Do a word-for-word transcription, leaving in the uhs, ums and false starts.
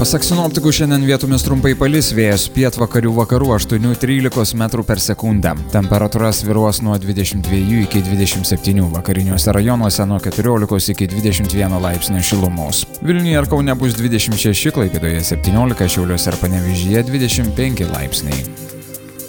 Pasak sinoptikų šiandien vietomis trumpai palis, vėjas pietvakarių vakarų aštuoni trylika metrų per sekundę. Temperatūra svyruos nuo dvidešimt dviejų iki dvidešimt septynių, vakariniuose rajonuose nuo keturiolikos iki dvidešimt vieno laipsnio šilumos. Vilniuje ir Kaune bus dvidešimt šeši, Klaipėdoje septyniolika, Šiauliuose ir Panevėžyje dvidešimt penki laipsniai.